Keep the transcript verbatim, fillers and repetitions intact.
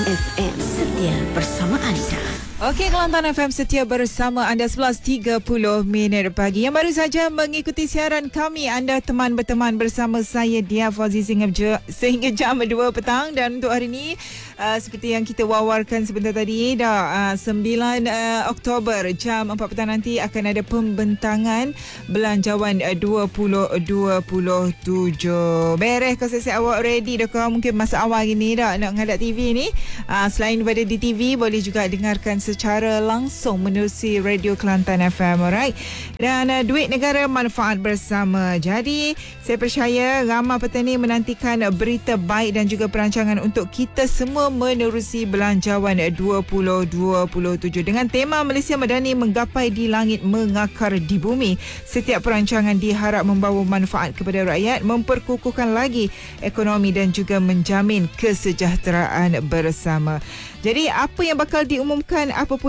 Kelantan F M, setia bersama anda. Okey, Kelantan F M setia bersama anda sebelas tiga puluh minit pagi. Yang baru saja mengikuti siaran kami, anda teman berteman bersama saya Dia Fauzi sehingga, sehingga jam dua petang. Dan untuk hari ini, uh, seperti yang kita wawarkan sebentar tadi, dah uh, sembilan uh, Oktober jam empat petang nanti akan ada pembentangan belanjawan uh, dua ribu dua puluh tujuh. Beres kau siap awak ready dah kau? Mungkin masa awal gini dah nak menghadap T V ni. Uh, selain daripada di T V, boleh juga dengarkan secara langsung menerusi Radio Kelantan F M, alright. Dan uh, duit negara manfaat bersama. Jadi saya percaya ramai petani menantikan uh, berita baik dan juga perancangan untuk kita semua menerusi belanjawan uh, dua ribu dua puluh tujuh dengan tema Malaysia Madani menggapai di langit mengakar di bumi. Setiap perancangan diharap membawa manfaat kepada rakyat, memperkukuhkan lagi ekonomi dan juga menjamin kesejahteraan bersama. Jadi apa yang bakal diumumkan apapun